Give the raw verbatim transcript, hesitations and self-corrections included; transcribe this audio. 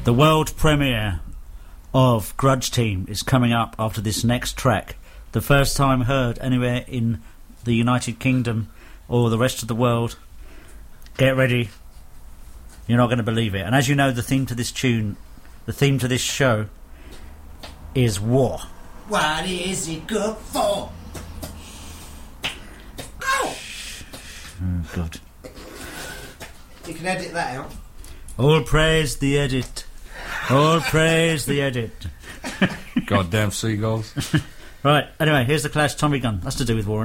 The world premiere of Grudge Team is coming up after this next track. The first time heard anywhere in the United Kingdom or the rest of the world. Get ready. You're not going to believe it. And as you know, the theme to this tune, the theme to this show is war. What is it good for? Ow! Oh, God. You can edit that out. All praise the edit. All praise the edit. Goddamn seagulls. Right, anyway, here's the Clash, Tommy Gun. That's to do with war.